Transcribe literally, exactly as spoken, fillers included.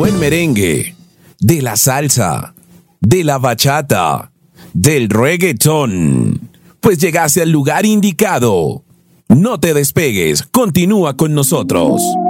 buen merengue, de la salsa, de la bachata, del reggaetón. Pues llegaste al lugar indicado. No te despegues, continúa con nosotros.